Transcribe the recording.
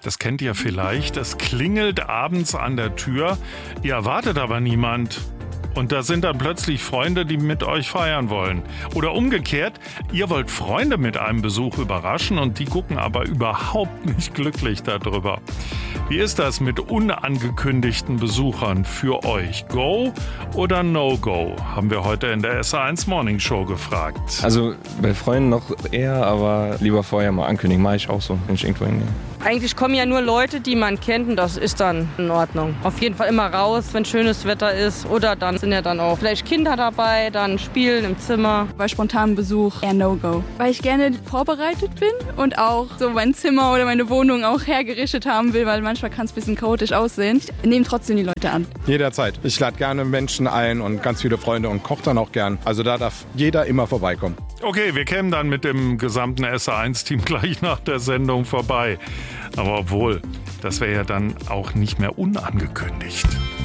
Das kennt ihr vielleicht. Es klingelt abends an der Tür. Ihr erwartet aber niemand. Und da sind dann plötzlich Freunde, die mit euch feiern wollen. Oder umgekehrt, ihr wollt Freunde mit einem Besuch überraschen und die gucken aber überhaupt nicht glücklich darüber. Wie ist das mit unangekündigten Besuchern für euch? Go oder No-Go? Haben wir heute in der SA1 Morning Show gefragt. Also bei Freunden noch eher, aber lieber vorher mal ankündigen. Mache ich auch so, wenn ich irgendwo hingehe. Eigentlich kommen ja nur Leute, die man kennt und das ist dann in Ordnung. Auf jeden Fall immer raus, wenn schönes Wetter ist. Oder dann sind ja dann auch vielleicht Kinder dabei, dann spielen im Zimmer. Bei spontanem Besuch eher No-Go. Weil ich gerne vorbereitet bin und auch so mein Zimmer oder meine Wohnung auch hergerichtet haben will, weil manchmal kann es ein bisschen chaotisch aussehen. Ich nehme trotzdem die Leute an. Jederzeit. Ich lade gerne Menschen ein und ganz viele Freunde und koche dann auch gern. Also da darf jeder immer vorbeikommen. Okay, wir kämen dann mit dem gesamten SA1-Team gleich nach der Sendung vorbei. Aber obwohl, das wäre ja dann auch nicht mehr unangekündigt.